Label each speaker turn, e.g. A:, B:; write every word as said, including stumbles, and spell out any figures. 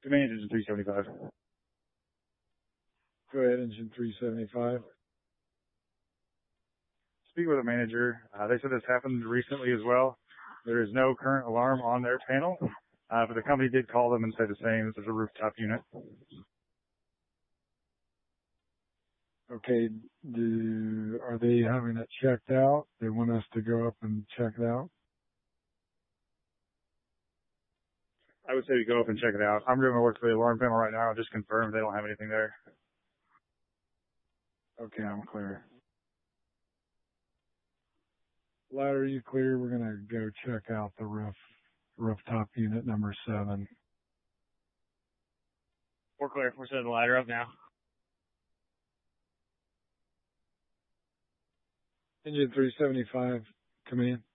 A: Command engine three seventy-five.
B: Go ahead, engine three seventy-five.
A: Speak with a manager. Uh, they said this happened recently as well. There is no current alarm on their panel, uh, but the company did call them and say the same. This is a rooftop unit.
B: Okay, do, are they having it checked out? They want us to go up and check it out?
A: I would say we go up and check it out. I'm doing my work for the alarm panel right now. I'll just confirm they don't have anything there.
B: Okay, I'm clear. Ladder, are you clear? We're going to go check out the roof, rooftop unit number seven.
C: We're clear. We're setting the ladder up now.
B: Engine three seventy-five, command.